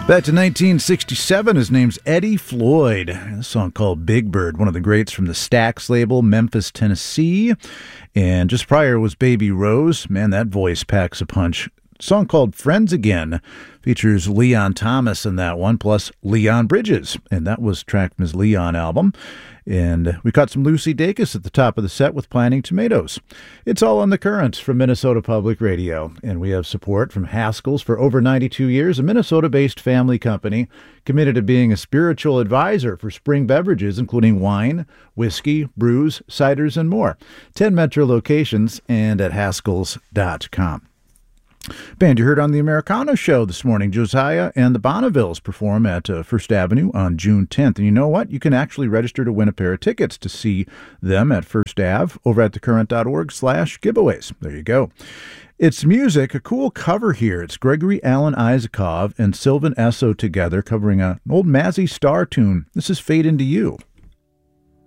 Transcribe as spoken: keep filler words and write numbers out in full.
Back to nineteen sixty-seven, his name's Eddie Floyd. A song called Big Bird, one of the greats from the Stax label, Memphis, Tennessee. And just prior was Baby Rose. Man, that voice packs a punch. A song called Friends Again features Leon Thomas in that one, plus Leon Bridges. And that was tracked from his Leon album. And we caught some Lucy Dacus at the top of the set with Planting Tomatoes. It's all on the current from Minnesota Public Radio. And we have support from Haskell's for over ninety-two years, a Minnesota-based family company committed to being a spiritual advisor for spring beverages, including wine, whiskey, brews, ciders, and more. ten Metro locations and at Haskells dot com. Band you heard on the Americana show this morning, Josiah and the Bonnevilles perform at uh, First Avenue on June tenth. And you know what? You can actually register to win a pair of tickets to see them at First Ave over at thecurrent.org slash giveaways. There you go. It's music, a cool cover here. It's Gregory Alan Isakov and Sylvan Esso together covering a, an old Mazzy Star tune. This is Fade Into You.